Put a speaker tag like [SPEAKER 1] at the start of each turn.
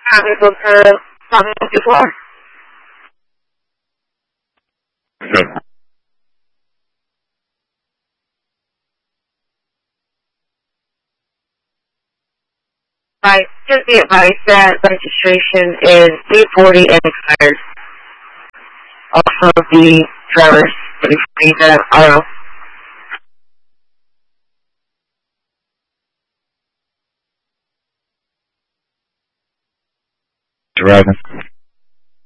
[SPEAKER 1] Have you booked something before? Right. Just be advised that registration is 340 and expired. Also, the drivers, 340 that are
[SPEAKER 2] Driving.